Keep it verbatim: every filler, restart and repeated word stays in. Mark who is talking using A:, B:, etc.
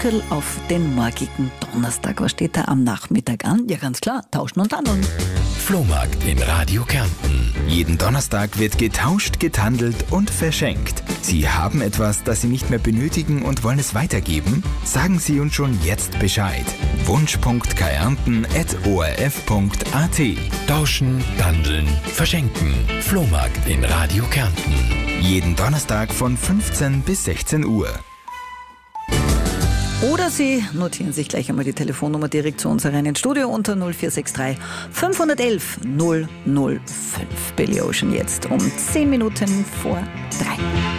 A: Deckel auf den morgigen Donnerstag. Was steht da am Nachmittag an? Ja, ganz klar, tauschen und handeln.
B: Flohmarkt in Radio Kärnten. Jeden Donnerstag wird getauscht, gethandelt und verschenkt. Sie haben etwas, das Sie nicht mehr benötigen und wollen es weitergeben? Sagen Sie uns schon jetzt Bescheid. wunsch punkt kärnten at o r f punkt a t. Tauschen, handeln, verschenken. Flohmarkt in Radio Kärnten. Jeden Donnerstag von fünfzehn bis sechzehn Uhr.
A: Oder Sie notieren sich gleich einmal die Telefonnummer direkt zu uns rein ins Studio unter null vier sechs drei fünf eins eins null null fünf. Billy Ocean jetzt um zehn Minuten vor drei.